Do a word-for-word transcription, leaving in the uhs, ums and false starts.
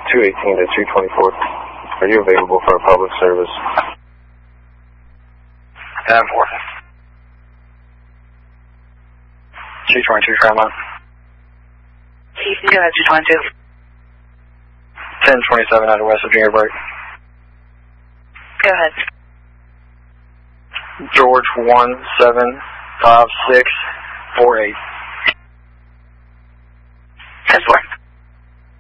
two eighteen to two twenty-four. Are you available for a public service? ten four. two twenty-two, Fairmont. Go ahead, two twenty-two. ten twenty-seven out of West Virginia break. Go ahead. George one seven five six four eight.